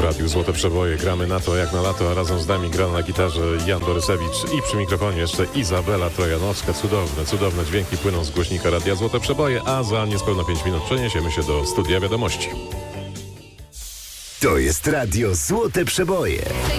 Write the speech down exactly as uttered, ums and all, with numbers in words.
radiu Złote Przeboje. Gramy na to jak na lato, a razem z nami gra na gitarze Jan Borysewicz i przy mikrofonie jeszcze Izabela Trojanowska. Cudowne, cudowne dźwięki płyną z głośnika radia Złote Przeboje, a za niespełna pięć minut przeniesiemy się do studia wiadomości. To jest radio Złote Przeboje.